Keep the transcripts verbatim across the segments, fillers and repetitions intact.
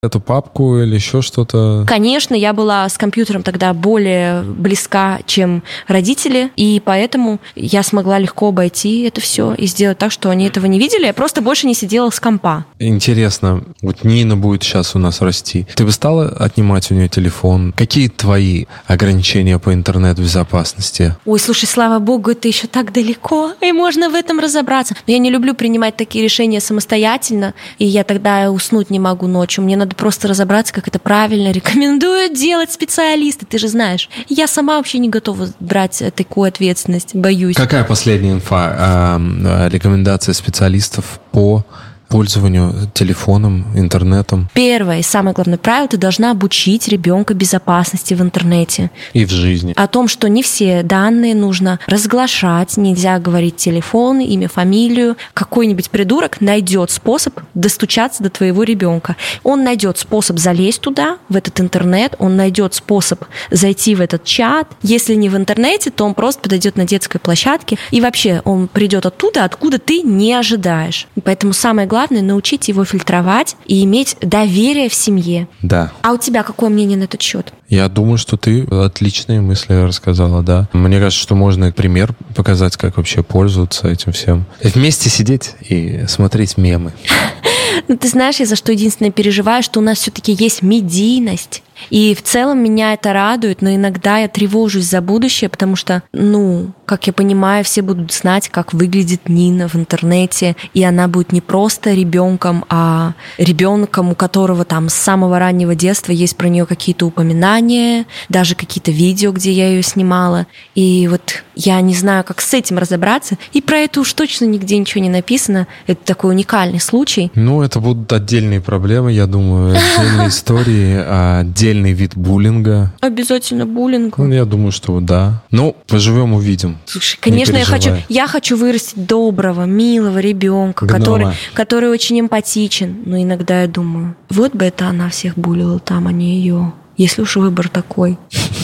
эту папку или еще что-то? Конечно, я была с компьютером тогда более близка, чем родители, и поэтому я смогла легко обойти это все и сделать так, что они этого не видели. Я просто больше не сидела с компа. Интересно, вот Нина будет сейчас у нас расти. Ты бы стала отнимать у нее телефон? Какие твои ограничения по интернет-безопасности? Ой, слушай, слава богу, это еще так далеко, и можно в этом разобраться. Но я не люблю принимать такие решения самостоятельно, и я тогда уснуть не могу ночью. Мне надо просто разобраться, как это правильно рекомендуют делать специалисты. Ты же знаешь, я сама вообще не готова брать такую ответственность, боюсь. Какая последняя инфа? А, рекомендация специалистов по пользованию телефоном, интернетом? Первое и самое главное правило: ты должна обучить ребенка безопасности в интернете. И в жизни. О том, что не все данные нужно разглашать, нельзя говорить телефон, имя, фамилию. Какой-нибудь придурок найдет способ достучаться до твоего ребенка. Он найдет способ залезть туда, в этот интернет, он найдет способ зайти в этот чат. Если не в интернете, то он просто подойдет на детской площадке, и вообще он придет оттуда, откуда ты не ожидаешь. И поэтому самое главное Главное научить его фильтровать и иметь доверие в семье. Да. А у тебя какое мнение на этот счет? Я думаю, что ты отличные мысли рассказала, да. Мне кажется, что можно пример показать, как вообще пользоваться этим всем. Вместе сидеть и смотреть мемы. Ну, ты знаешь, я за что единственное переживаю, что у нас все-таки есть медийность. И в целом меня это радует, но иногда я тревожусь за будущее, потому что, ну, как я понимаю, все будут знать, как выглядит Нина в интернете, и она будет не просто ребенком, а ребенком, у которого там с самого раннего детства есть про нее какие-то упоминания, даже какие-то видео, где я ее снимала. И вот я не знаю, как с этим разобраться, и про это уж точно нигде ничего не написано. Это такой уникальный случай. Ну, это будут отдельные проблемы, я думаю, отдельные истории, отдельные Отдельный вид буллинга. Обязательно буллинг. Ну, я думаю, что да. Ну, поживем, увидим. Слушай, конечно, я хочу, я хочу вырастить доброго, милого ребенка, который, который очень эмпатичен. Но иногда я думаю, вот бы это она всех булила там, а не ее. Если уж выбор такой.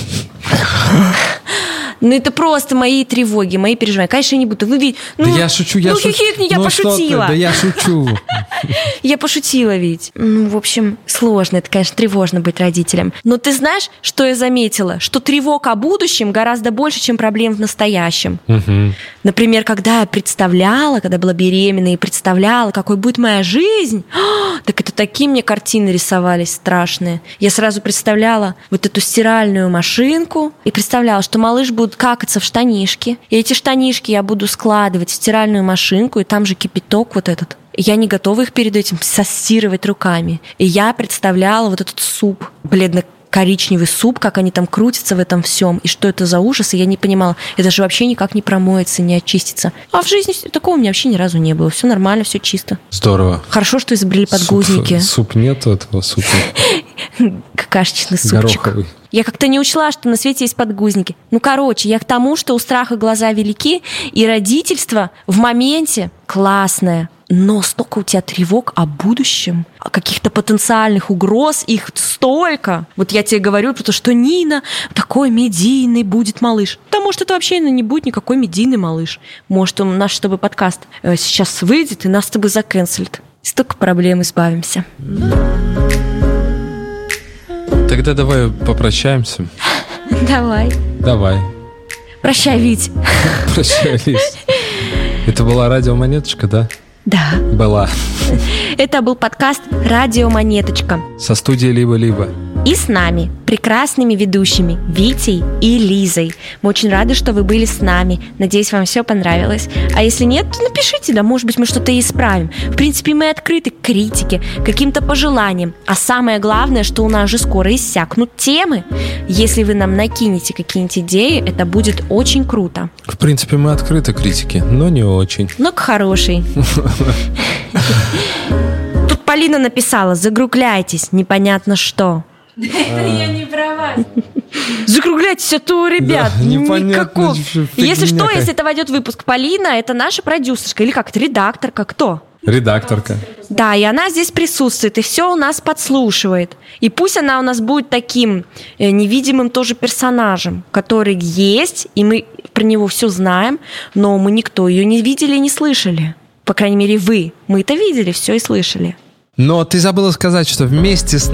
Ну, это просто мои тревоги, мои переживания. Конечно, я не буду. Ну, ну, да я шучу, я ну, шучу. хихикни, я ну, пошутила. Да я шучу. Я пошутила ведь. Ну, в общем, сложно. Это, конечно, тревожно быть родителем. Но ты знаешь, что я заметила? Что тревог о будущем гораздо больше, чем проблем в настоящем. Угу. Например, когда я представляла, когда была беременна и представляла, какой будет моя жизнь, так это такие мне картины рисовались страшные. Я сразу представляла вот эту стиральную машинку и представляла, что малыш будет какаться в штанишки. И эти штанишки я буду складывать в стиральную машинку, и там же кипяток вот этот. И я не готова их перед этим состирывать руками. И я представляла вот этот суп, бледно-коричневый суп, как они там крутятся в этом всем, и что это за ужас, и я не понимала, это же вообще никак не промоется, не очистится. А в жизни такого у меня вообще ни разу не было. Все нормально, все чисто. Здорово. Хорошо, что изобрели подгузники. Суп, суп нету этого супа. Какашечный супчик. Гороховый. Я как-то не учла, что на свете есть подгузники. Ну, короче, я к тому, что у страха глаза велики, и родительство в моменте классное. Но столько у тебя тревог о будущем, о каких-то потенциальных угроз, их столько. Вот я тебе говорю, потому что Нина такой медийный будет малыш. Да, может, это вообще не будет никакой медийный малыш. Может, он наш с тобой подкаст сейчас выйдет, и нас с тобой закэнселит. Столько проблем избавимся. Тогда давай попрощаемся. Давай. Давай. Прощай, Вить. Прощай, Лиз. Это была Радио Монеточка, да? Да. Была. Это был подкаст «Радио Монеточка». Со студией «Либо-либо». И с нами, прекрасными ведущими Витей и Лизой. Мы очень рады, что вы были с нами. Надеюсь, вам все понравилось. А если нет, то напишите, да, может быть, мы что-то и исправим. В принципе, мы открыты к критике, к каким-то пожеланиям. А самое главное, что у нас же скоро иссякнут темы. Если вы нам накинете какие-нибудь идеи, это будет очень круто. В принципе, мы открыты к критике, но не очень. Но к хорошей. Тут Полина написала: закругляйтесь, непонятно что. Это я не про вас. Закругляйтесь, а то, ребят, да, никакого. Если что, какая. если это войдет в выпуск, Полина, это наша продюсерка, или как это, редакторка, кто? Редакторка. Да, и она здесь присутствует, и все у нас подслушивает. И пусть она у нас будет таким э, невидимым тоже персонажем, который есть, и мы про него все знаем, но мы никто ее не видели и не слышали. По крайней мере, вы. Мы это видели, все и слышали. Но ты забыла сказать, что вместе с